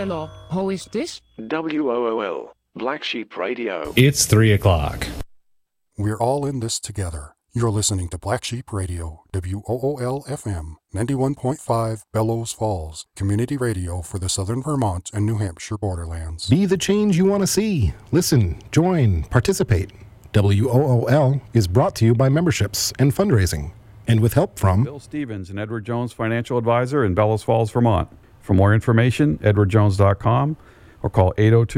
Hello, who is this? WOOL, Black Sheep Radio. It's 3 o'clock. We're all in this together. You're listening to Black Sheep Radio, WOOL-FM, 91.5 Bellows Falls, community radio for the southern Vermont and New Hampshire borderlands. Be the change you want to see. Listen, join, participate. WOOL is brought to you by memberships and fundraising, and with help from Bill Stevens, an Edward Jones financial advisor in Bellows Falls, Vermont. For more information, edwardjones.com or call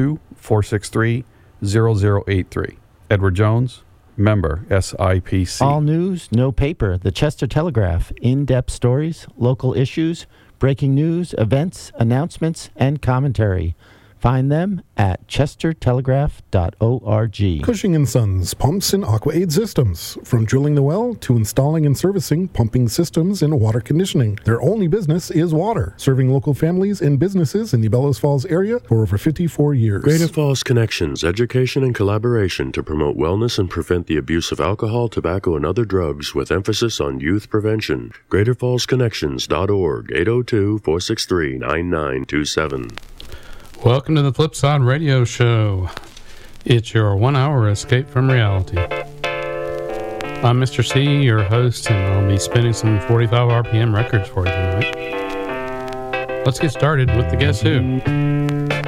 802-463-0083. Edward Jones, member SIPC. All news, no paper. The Chester Telegraph. In-depth stories, local issues, breaking news, events, announcements, and commentary. Find them at chestertelegraph.org. Cushing & Sons Pumps and AquaAid Systems. From drilling the well to installing and servicing pumping systems and water conditioning. Their only business is water, serving local families and businesses in the Bellows Falls area for over 54 years. Greater Falls Connections, education and collaboration to promote wellness and prevent the abuse of alcohol, tobacco, and other drugs with emphasis on youth prevention. GreaterFallsConnections.org, 802-463-9927. Welcome to the Flipside Radio Show. It's your 1 hour escape from reality. I'm Mr. C, your host, and I'll be spinning some 45 RPM records for you tonight. Let's get started with the Guess Who.